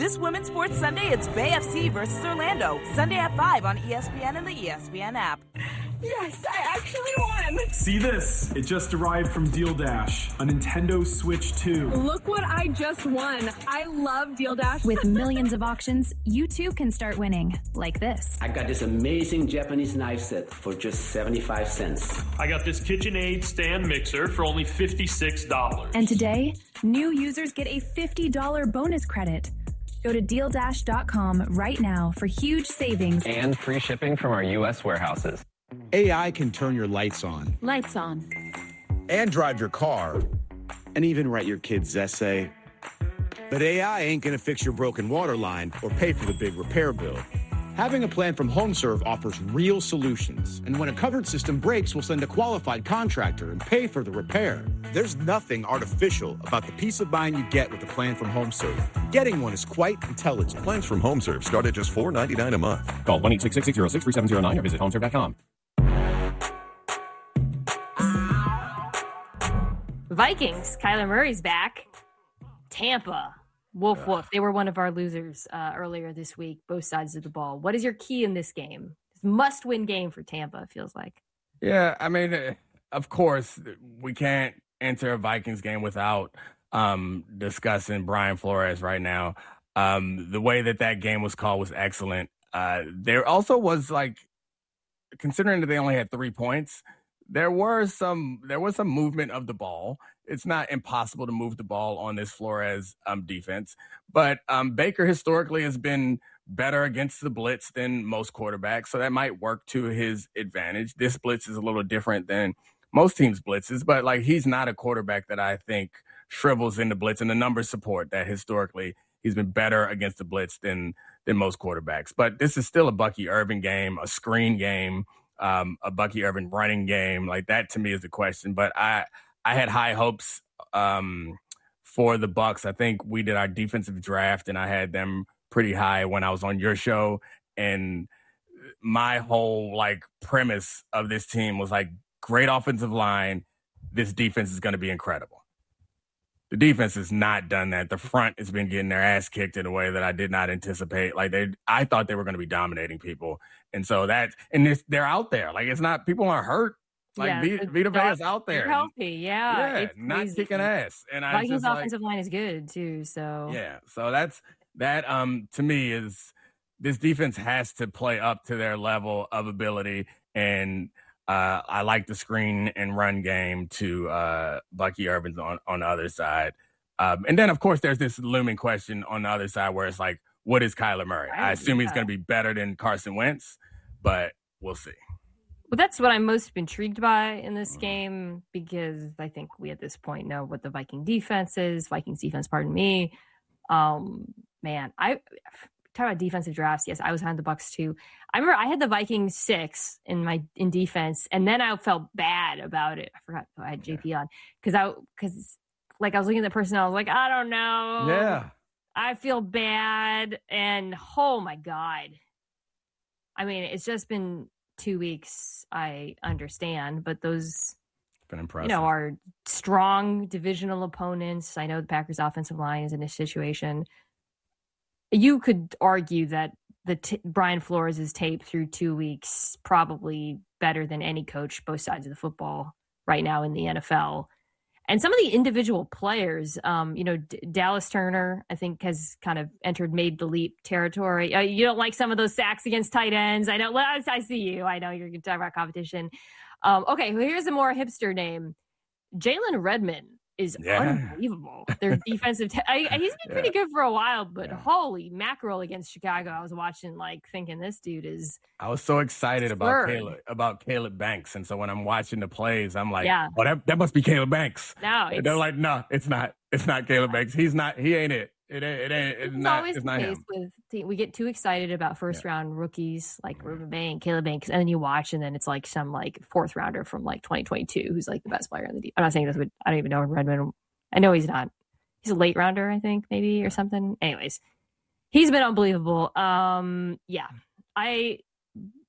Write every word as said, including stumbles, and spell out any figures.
This Women's Sports Sunday, it's Bay F C versus Orlando. Sunday at five on E S P N and the E S P N app. Yes, I actually won! See this? It just arrived from Deal Dash, a Nintendo Switch two. Look what I just won. I love Deal Dash. With millions of auctions, you too can start winning, like this. I got this amazing Japanese knife set for just seventy-five cents. I got this KitchenAid stand mixer for only fifty-six dollars. And today, new users get a fifty dollars bonus credit. Go to deal dash dot com right now for huge savings and free shipping from our U S warehouses. A I can turn your lights on. Lights on. And drive your car. And even write your kid's essay. But A I ain't gonna fix your broken water line or pay for the big repair bill. Having a plan from HomeServe offers real solutions. And when a covered system breaks, we'll send a qualified contractor and pay for the repair. There's nothing artificial about the peace of mind you get with a plan from HomeServe. Getting one is quite intelligent. Plans from HomeServe start at just four dollars and ninety-nine cents a month. Call one eight six six, six zero six, three seven zero nine or visit homeserve dot com. Vikings, Kyler Murray's back. Tampa, woof woof. They were one of our losers uh, earlier this week, both sides of the ball. What is your key in this game? It's a must-win game for Tampa, it feels like. Yeah, I mean, uh, of course, we can't enter a Vikings game without um, discussing Brian Flores right now. Um, the way that that game was called was excellent. Uh, there also was, like, considering that they only had three points, there were some there was some movement of the ball. It's not impossible to move the ball on this Flores um, defense, but um, Baker historically has been better against the blitz than most quarterbacks, so that might work to his advantage. This blitz is a little different than most teams' blitzes, but like he's not a quarterback that I think shrivels in the blitz, and the numbers support that historically he's been better against the blitz than than most quarterbacks. But this is still a Bucky Irvin game, a screen game. Um, a Bucky Irvin running game. Like that to me is the question. But I I had high hopes um, for the Bucs. I think we did our defensive draft and I had them pretty high when I was on your show. And my whole like premise of this team was like great offensive line. This defense is going to be incredible. The defense has not done that. The front has been getting their ass kicked in a way that I did not anticipate. Like they, I thought they were going to be dominating people, and so that, and this, they're out there. Like it's not people aren't hurt. Like yeah, Vita, Vita Vea is out there, they're healthy. Yeah, yeah, it's not crazy. kicking ass. And I Vikings just like, offensive line is good too. So yeah, so that's that. Um, to me is this defense has to play up to their level of ability, and uh, I like the screen and run game to uh, Bucky Irvin's on on the other side. Um, and then, of course, there's this looming question on the other side where it's like, what is Kyler Murray? Right, I assume yeah. he's going to be better than Carson Wentz, but we'll see. Well, that's what I'm most intrigued by in this game because I think we at this point know what the Viking defense is. Vikings defense, pardon me. Um, man, I talk about defensive drafts. Yes, I was behind the Bucs too. I remember I had the Vikings six in my in defense, and then I felt bad about it. I forgot I had J P on because I because. Like, I was looking at the personnel, I was like, I don't know. Yeah. I feel bad. And, oh, my God. I mean, it's just been two weeks, I understand. But those, been impressive. you know, are strong divisional opponents. I know the Packers' offensive line is in this situation. You could argue that the t- Brian Flores' tape through two weeks probably better than any coach, both sides of the football right now in the N F L. And some of the individual players, um, you know, D- Dallas Turner, I think, has kind of entered made the leap territory. Uh, you don't like some of those sacks against tight ends. I know. I, I see you. I know you're going to talk about competition. Um, okay, well, here's a more hipster name. Jalen Redmond is yeah. unbelievable. Their defensive, t- I, he's been pretty yeah. good for a while, but yeah. holy mackerel against Chicago. I was watching, like, thinking this dude is. I was so excited about Third. Caleb, about Caleb Banks. And so when I'm watching the plays, I'm like, Yeah. oh, that, that must be Caleb Banks. No, And they're like, no, it's not. It's not Caleb Banks. He's not, he ain't it. It ain't, it ain't, it's It's not, always it's the not case him. with te- we get too excited about first Yeah. round rookies like Ruben Banks, Caleb Banks, and then you watch, and then it's like some like fourth rounder from like twenty twenty-two who's like the best player in the. De- I'm not saying this, but I don't even know Redmond. I know he's not. He's a late rounder, I think, maybe or something. Anyways, he's been unbelievable. Um, yeah, I